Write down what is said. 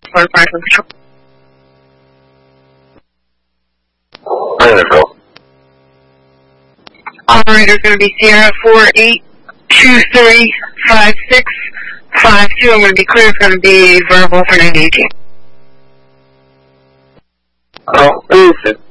45 from control. Operator is going to be Sierra 48235652. I'm going to be clear. It's going to be verbal for 918. Oh,